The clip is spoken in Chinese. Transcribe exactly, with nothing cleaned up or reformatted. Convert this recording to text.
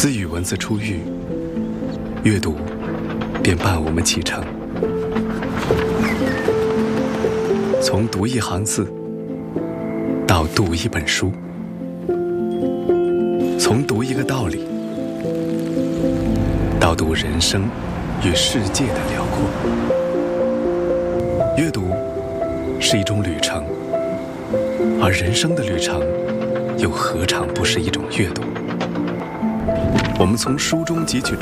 自语文字出狱，阅读便伴我们启程。从读一行字到读一本书，从读一个道理到读人生与世界的辽阔。阅读是一种旅程，而人生的旅程又何尝不是一种阅读？我们从书中汲取